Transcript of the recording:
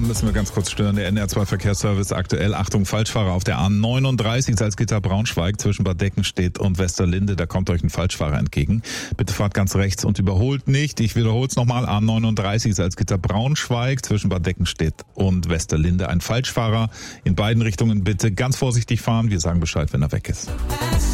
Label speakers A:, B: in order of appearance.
A: müssen wir ganz kurz stören. Der NR2 Verkehrsservice aktuell. Achtung, Falschfahrer auf der A39 Salzgitter-Braunschweig zwischen Bad Deckenstedt und Westerlinde. Da kommt euch ein Falschfahrer entgegen. Bitte fahrt ganz rechts und überholt nicht. Ich wiederhole es nochmal. A39 Salzgitter-Braunschweig zwischen Bad Deckenstedt und Westerlinde. Ein Falschfahrer in beiden Richtungen. Bitte ganz vorsichtig fahren. Wir sagen Bescheid, wenn er weg ist.